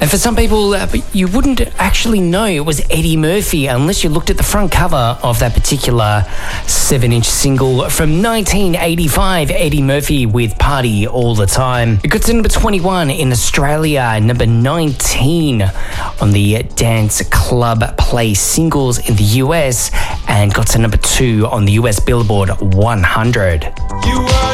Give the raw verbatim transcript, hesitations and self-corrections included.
And for some people, uh, you wouldn't actually know it was Eddie Murphy unless you looked at the front cover of that particular seven-inch single from nineteen eighty-five, Eddie Murphy with Party All the Time. It got to number twenty-one in Australia, number nineteen on the Dance Club Play Singles in the U S, and got to number two on the U S Billboard one hundred. You